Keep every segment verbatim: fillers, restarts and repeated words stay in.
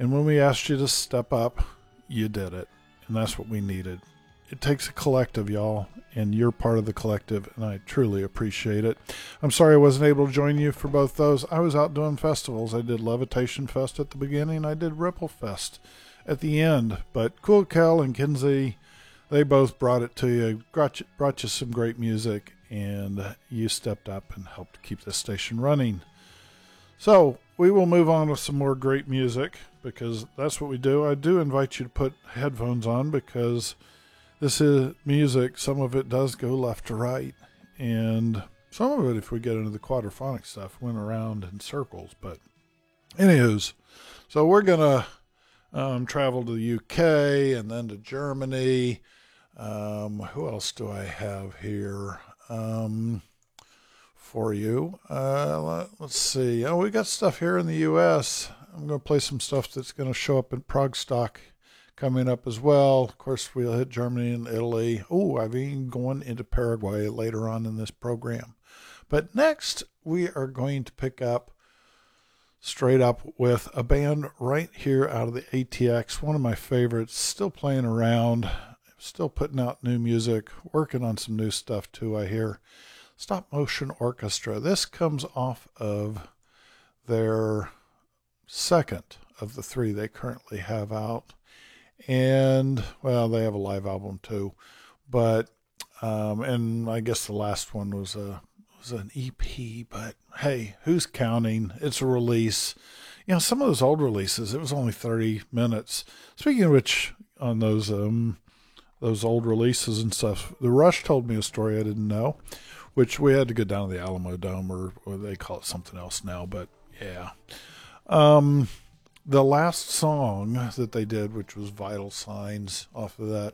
And when we asked you to step up, you did it. And that's what we needed. It takes a collective, y'all, and you're part of the collective, and I truly appreciate it. I'm sorry I wasn't able to join you for both those. I was out doing festivals. I did Levitation Fest at the beginning. I did Ripple Fest at the end. But Cool Cal and Kinsey, they both brought it to you, brought you, brought you some great music, and you stepped up and helped keep this station running. So we will move on with some more great music, because that's what we do. I do invite you to put headphones on, because this is music. Some of it does go left to right, and some of it, if we get into the quadraphonic stuff, went around in circles. But anywho's, so we're gonna um, travel to the U K and then to Germany. Um, who else do I have here um, for you? Uh, let, let's see. Oh, we got stuff here in the U S. I'm going to play some stuff that's going to show up in Prog Stock coming up as well. Of course, we'll hit Germany and Italy. Oh, I've been going into Paraguay later on in this program. But next, we are going to pick up straight up with a band right here out of the A T X, one of my favorites, still playing around, still putting out new music, working on some new stuff too, I hear. Stop Motion Orchestra. This comes off of their second of the three they currently have out. And, well, they have a live album too. But, um, and I guess the last one was a was an E P, but hey, who's counting? It's a release. You know, some of those old releases, it was only thirty minutes. Speaking of which, on those um, those old releases and stuff, The Rush told me a story I didn't know, which we had to go down to the Alamo Dome, or, or they call it something else now, but yeah. Um, the last song that they did, which was Vital Signs off of that,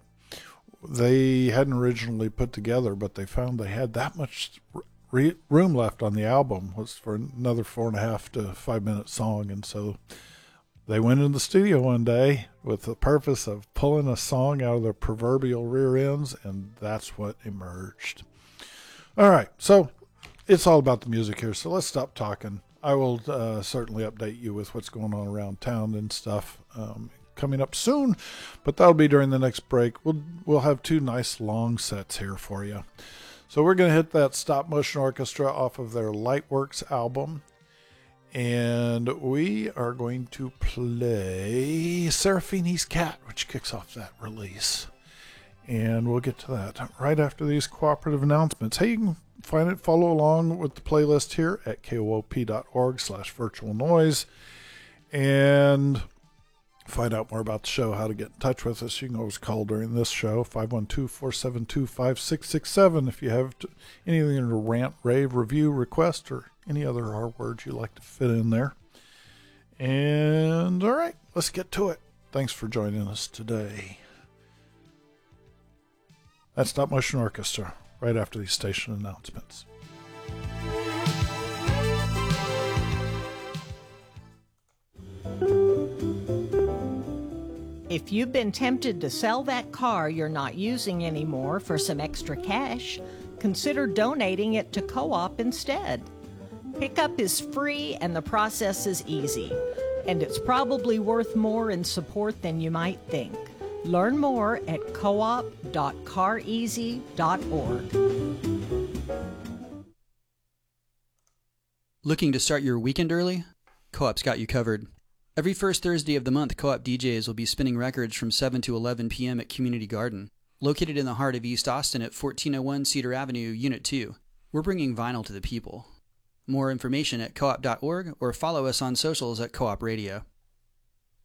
they hadn't originally put together, but they found they had that much re- room left on the album, was for another four and a half to five minute song. And so they went in the studio one day with the purpose of pulling a song out of their proverbial rear ends, and that's what emerged. All right, so it's all about the music here, so let's stop talking. I will uh, certainly update you with what's going on around town and stuff um, coming up soon, but that'll be during the next break. We'll we'll have two nice long sets here for you. So we're going to hit that Stop Motion Orchestra off of their Lightworks album, and we are going to play Serafini's Cat, which kicks off that release. And we'll get to that right after these cooperative announcements. Hey, you can find it, follow along with the playlist here at koop.org slash virtual noise. And find out more about the show, how to get in touch with us. You can always call during this show, five one two, four seven two, five six six seven, if you have to, anything to rant, rave, review, request, or any other R words you'd like to fit in there. And all right, let's get to it. Thanks for joining us today. That's Stop Motion Orchestra, right after these station announcements. If you've been tempted to sell that car you're not using anymore for some extra cash, consider donating it to Co-op instead. Pickup is free and the process is easy, and it's probably worth more in support than you might think. Learn more at coop dot car easy dot org. Looking to start your weekend early? Co-op's got you covered. Every first Thursday of the month, Co-op D Js will be spinning records from seven to eleven p.m. at Community Garden. Located in the heart of East Austin at fourteen oh one Cedar Avenue, Unit two. We're bringing vinyl to the people. More information at coop dot org or follow us on socials at Co-op Radio.